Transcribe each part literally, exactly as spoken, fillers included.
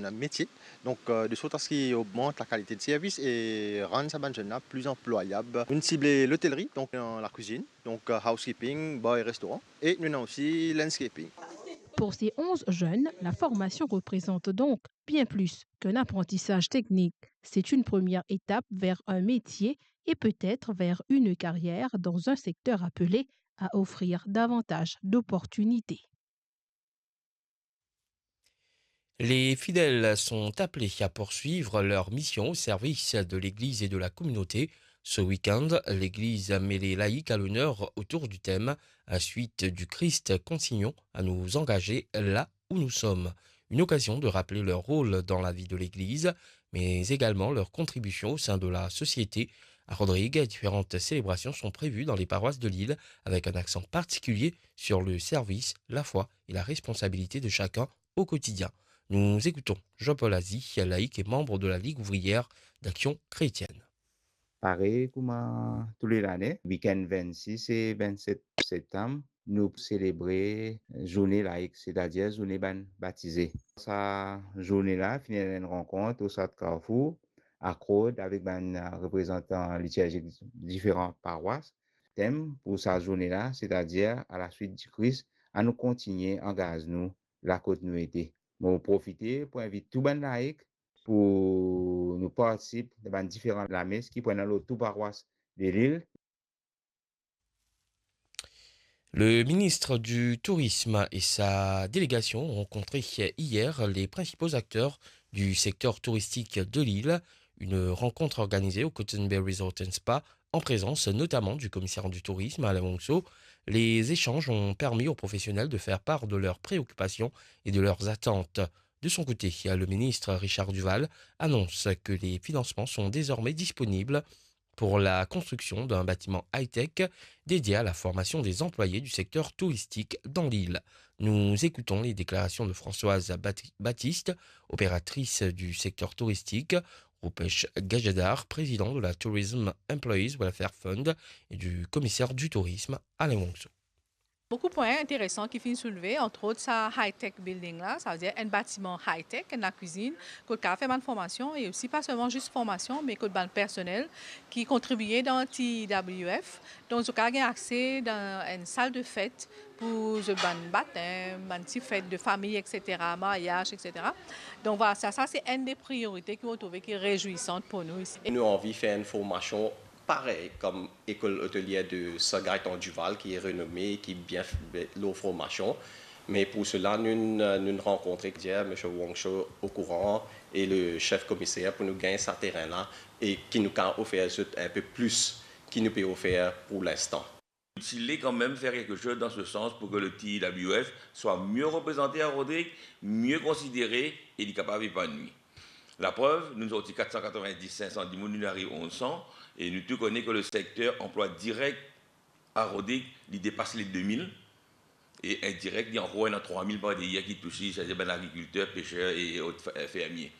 un métier. Donc, euh, de sorte à ce qu'il augmente la qualité de service et rendre sa jeune plus employable. Nous ciblons l'hôtellerie, donc euh, la cuisine, donc euh, housekeeping, bar et restaurant. Et nous avons aussi landscaping. Pour ces onze jeunes, la formation représente donc bien plus qu'un apprentissage technique. C'est une première étape vers un métier et peut-être vers une carrière dans un secteur appelé à offrir davantage d'opportunités. Les fidèles sont appelés à poursuivre leur mission au service de l'Église et de la communauté. Ce week-end, l'Église met les laïcs à l'honneur autour du thème « À suite du Christ, continuons à nous engager là où nous sommes ». Une occasion de rappeler leur rôle dans la vie de l'Église, mais également leur contribution au sein de la société. À Rodrigue, différentes célébrations sont prévues dans les paroisses de l'île, avec un accent particulier sur le service, la foi et la responsabilité de chacun au quotidien. Nous écoutons Jean-Paul Azy, laïc et membre de la Ligue ouvrière d'action chrétienne. Pareil comme tous les années, week-end vingt-six et vingt-sept septembre, nous célébrons journée laïque, c'est-à-dire journée baptisée. Sa journée-là, finit une rencontre au Centre Carrefour, à Craude, avec un représentant liturgique de différentes paroisses. Thème pour sa journée-là, c'est-à-dire à la suite du Christ, à nous continuer, engage nous, la continuité. Nous profiter pour inviter tout le laïc pour nous participer dans différentes la messe qui prennent l'autre tout paroisse de l'île. Le ministre du Tourisme et sa délégation ont rencontré hier les principaux acteurs du secteur touristique de l'île. Une rencontre organisée au Cotton Bay Resort and Spa en présence notamment du commissaire du tourisme Alain Wongso. Les échanges ont permis aux professionnels de faire part de leurs préoccupations et de leurs attentes. De son côté, le ministre Richard Duval annonce que les financements sont désormais disponibles pour la construction d'un bâtiment high-tech dédié à la formation des employés du secteur touristique dans l'île. Nous écoutons les déclarations de Françoise Baptiste, opératrice du secteur touristique, Rupesh Gajadar, président de la Tourism Employees Welfare Fund, et du commissaire du tourisme, Alain Wongso. Beaucoup de points intéressants qui finissent soulever, entre autres, ça high-tech building là, ça veut dire un bâtiment high-tech, la cuisine, qui a fait une formation et aussi pas seulement juste formation, mais qui a personnel qui contribuait dans T W F. Donc, on a accès dans une salle de fête pour le baptême, une petite fête de famille, et cetera, mariage, et cetera. Donc, voilà, ça, ça c'est une des priorités qui ont trouvé qui est réjouissante pour nous ici. Nous avons envie de faire une formation pareil comme école hôtelière de Sir Gaëtan Duval qui est renommée, qui bien fait la formation. Mais pour cela, nous nous rencontrons M. Wongso au courant et le chef commissaire pour nous gagner ce terrain-là et qui nous a offert un peu plus qu'il nous peut offrir pour l'instant. Il est quand même faire quelque chose dans ce sens pour que le T W F soit mieux représenté à Rodrigue, mieux considéré et il est capable d'épanouir. La preuve, nous avons quatre cent quatre-vingt-dix, cinq cent dix, nous arrivons à onze cents. Et nous tous connaissons que le secteur emploi direct à Rodrigue, il dépasse les deux mille. Et indirect, il y a encore trois mille par des qui touchent, c'est-à-dire ben, agriculteurs, pêcheurs et autres fermiers.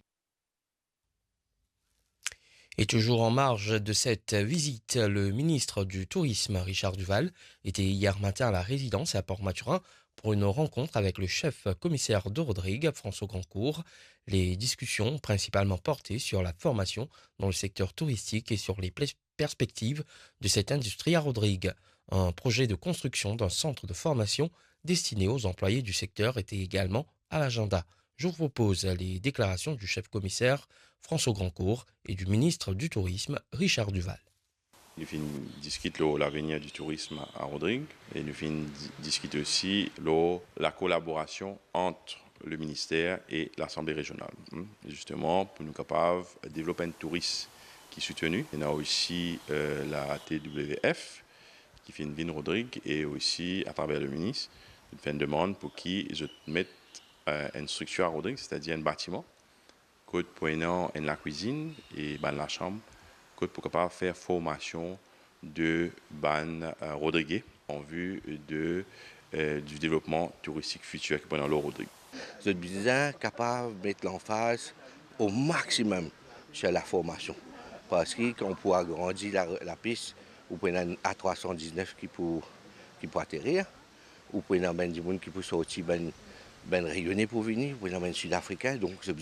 Et toujours en marge de cette visite, le ministre du Tourisme, Richard Duval, était hier matin à la résidence à Port-Maturin pour une rencontre avec le chef commissaire de Rodrigue, François Grandcourt. Les discussions ont principalement porté sur la formation dans le secteur touristique et sur les perspectives de cette industrie à Rodrigue. Un projet de construction d'un centre de formation destiné aux employés du secteur était également à l'agenda. Je vous propose les déclarations du chef commissaire François Grandcourt et du ministre du Tourisme Richard Duval. Nous discutons l'avenir du tourisme à Rodrigue et nous discutons aussi la collaboration entre le ministère et l'Assemblée régionale. Justement, pour nous capables de développer un tourisme qui est soutenu. Il y a aussi euh, la T W F qui fait une ville Rodrigue et aussi à travers le ministre, nous fait une demande pour qu'ils mettent euh, une structure à Rodrigue, c'est-à-dire un bâtiment, côte pour la cuisine et ben, la chambre, côte pour capable faire formation de ban euh, Rodrigue en vue de, euh, du développement touristique futur qui pendant le Rodrigue. Je suis bien capable de mettre l'emphase au maximum sur la formation. Parce qu'on peut agrandir la, la piste, ou prenez un A trois cent dix-neuf qui peut, qui peut atterrir, ou prenez un ben du monde qui peut sortir ben, ben rayonner pour venir, ou prenez un ben sud-africain. Donc, je